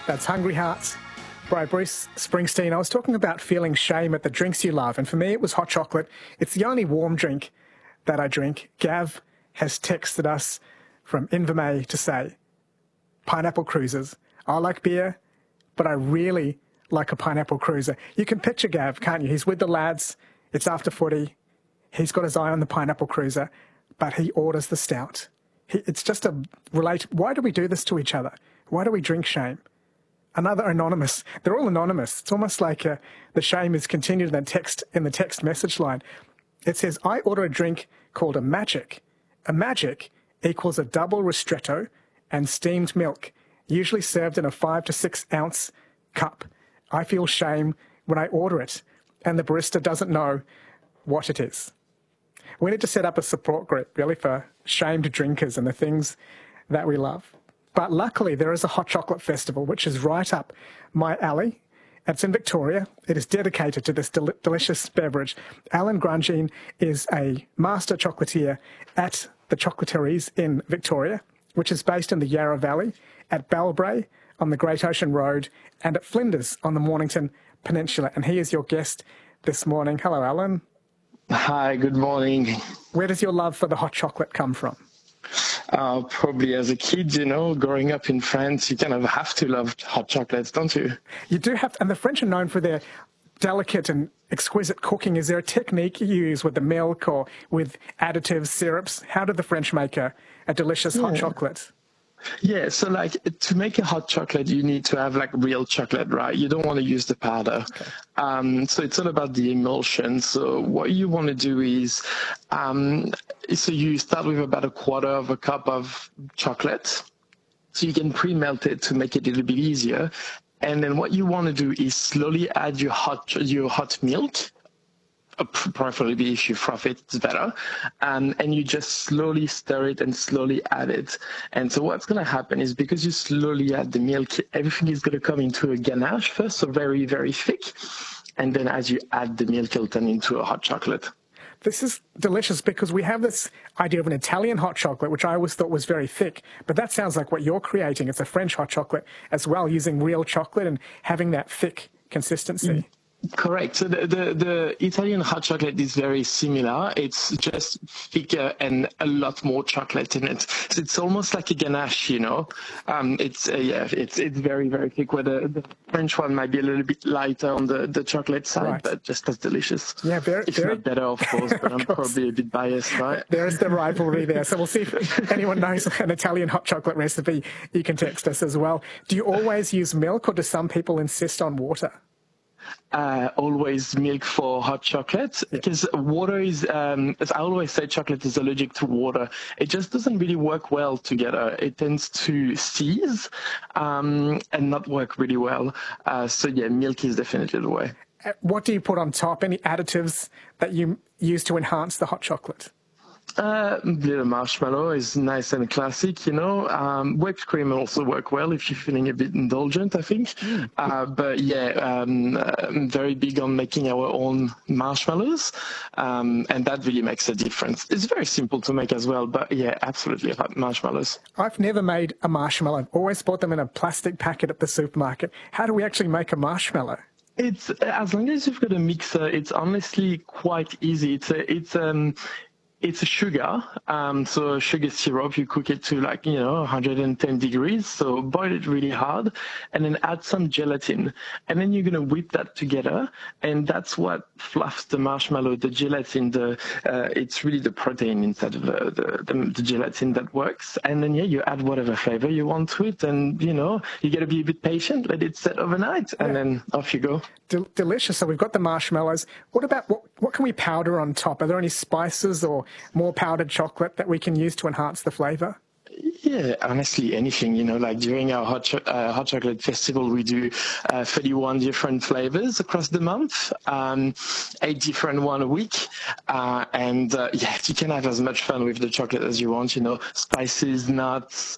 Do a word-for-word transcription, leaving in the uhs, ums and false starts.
That's Hungry Hearts by Bruce Springsteen. I was talking about feeling shame at the drinks you love, and for me it was hot chocolate. It's the only warm drink that I drink. Gav has texted us from Invermay to say, pineapple cruisers. I like beer, but I really like a pineapple cruiser. You can picture Gav, can't you? He's with the lads. It's after footy. He's got his eye on the pineapple cruiser, but he orders the stout. He, it's just a relate. Why do we do this to each other? Why do we drink shame? Another anonymous. They're all anonymous. It's almost like uh, the shame is continued in the text in the text message line. It says, I order a drink called a Magic. A Magic equals a double ristretto and steamed milk, usually served in a five to six ounce cup. I feel shame when I order it, and the barista doesn't know what it is. We need to set up a support group, really, for shamed drinkers and the things that we love. But luckily, there is a hot chocolate festival, which is right up my alley. It's in Victoria. It is dedicated to this del- delicious beverage. Alan Grungin is a master chocolatier at the Chocolateries in Victoria, which is based in the Yarra Valley, at Bellbrae on the Great Ocean Road, and at Flinders on the Mornington Peninsula. And he is your guest this morning. Hello, Alan. Hi, good morning. Where does your love for the hot chocolate come from? Uh, probably as a kid, you know, growing up in France, you kind of have to love hot chocolates, don't you? You do have to, and the French are known for their delicate and exquisite cooking. Is there a technique you use with the milk or with additives, syrups? How do the French make a, a delicious yeah. hot chocolate? Yeah, so like to make a hot chocolate, you need to have like real chocolate, right? You don't want to use the powder. Okay. Um, so it's all about the emulsion. So what you want to do is, um, so you start with about a quarter of a cup of chocolate. So you can pre-melt it to make it a little bit easier. And then what you want to do is slowly add your hot, your hot milk. Preferably if you froth it, it's better. Um, and you just slowly stir it and slowly add it. And so what's going to happen is because you slowly add the milk, everything is going to come into a ganache first, so very, very thick. And then as you add the milk, it'll turn into a hot chocolate. This is delicious because we have this idea of an Italian hot chocolate, which I always thought was very thick. But that sounds like what you're creating. It's a French hot chocolate as well, using real chocolate and having that thick consistency. Mm. Correct. So the, the, the Italian hot chocolate is very similar. It's just thicker and a lot more chocolate in it. So it's almost like a ganache, you know. Um, it's uh, yeah, it's it's very very thick. Where the, the French one might be a little bit lighter on the, the chocolate side, right. But just as delicious. Yeah, very. If very... not better, of course. But I'm probably a bit biased, right? There's the rivalry there. So we'll see if anyone knows an Italian hot chocolate recipe. You can text us as well. Do you always use milk, or do some people insist on water? Uh, always milk for hot chocolate, because yeah. water is, um, as I always say, chocolate is allergic to water. It just doesn't really work well together. It tends to seize um, and not work really well. Uh, so yeah, milk is definitely the way. What do you put on top? Any additives that you use to enhance the hot chocolate? Uh, a little marshmallow is nice and classic, you know. Um, whipped cream also work well if you're feeling a bit indulgent, I think. Mm. Uh, but yeah, um, I'm very big on making our own marshmallows, um, and that really makes a difference. It's very simple to make as well, but yeah, absolutely hot marshmallows. I've never made a marshmallow. I've always bought them in a plastic packet at the supermarket. How do we actually make a marshmallow? It's as long as you've got a mixer, it's honestly quite easy. It's a, it's um. It's a sugar, um, so sugar syrup, you cook it to like, you know, one hundred ten degrees, so boil it really hard, and then add some gelatin. And then you're going to whip that together, and that's what fluffs the marshmallow, the gelatin, the uh, it's really the protein inside of the, the, the, the gelatin that works. And then, yeah, you add whatever flavor you want to it, and, you know, you got to be a bit patient, let it set overnight, and yeah. then off you go. Del- delicious. So we've got the marshmallows. What about, what, what can we powder on top? Are there any spices or more powdered chocolate that we can use to enhance the flavor? Yeah, honestly, anything, you know, like during our hot, cho- uh, hot chocolate festival, we do uh, thirty-one different flavors across the month, um, eight different one a week. Uh, and uh, yeah, you can have as much fun with the chocolate as you want, you know, spices, nuts,